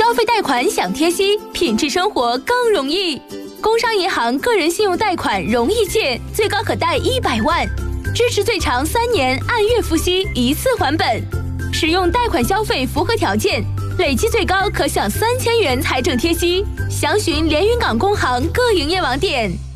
消费贷款享贴息，品质生活更容易。工商银行个人信用贷款容易借，最高可贷100万，支持最长3年，按月付息，一次还本。使用贷款消费符合条件，累计最高可享3000元财政贴息。详询连云港工行各营业网点。